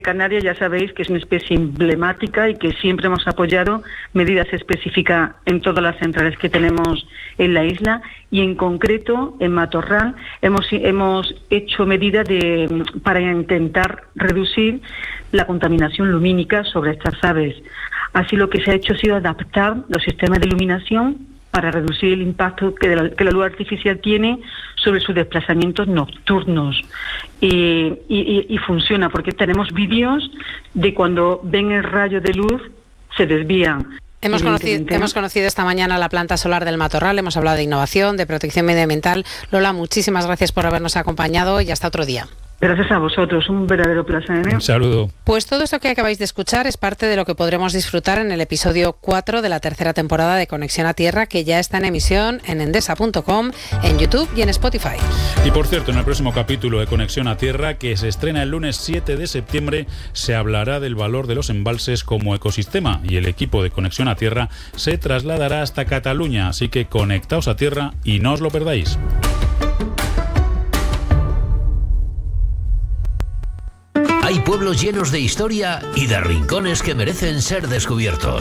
Canarias ya sabéis que es una especie emblemática y que siempre hemos apoyado medidas específicas en todas las centrales que tenemos en la isla, y en concreto en Matorral hemos hecho medidas para intentar reducir la contaminación lumínica sobre estas aves. Así lo que se ha hecho ha sido adaptar los sistemas de iluminación para reducir el impacto que la luz artificial tiene sobre sus desplazamientos nocturnos. Y funciona, porque tenemos vídeos de cuando ven el rayo de luz, se desvían. Hemos conocido esta mañana la planta solar del Matorral, hemos hablado de innovación, de protección medioambiental. Lola, muchísimas gracias por habernos acompañado y hasta otro día. Gracias a vosotros, un verdadero placer. Un saludo. Pues todo esto que acabáis de escuchar es parte de lo que podremos disfrutar en el episodio 4 de la tercera temporada de Conexión a Tierra, que ya está en emisión en endesa.com, en YouTube y en Spotify. Y por cierto, en el próximo capítulo de Conexión a Tierra, que se estrena el lunes 7 de septiembre, se hablará del valor de los embalses como ecosistema, y el equipo de Conexión a Tierra se trasladará hasta Cataluña, así que conectaos a tierra y no os lo perdáis. Hay pueblos llenos de historia y de rincones que merecen ser descubiertos.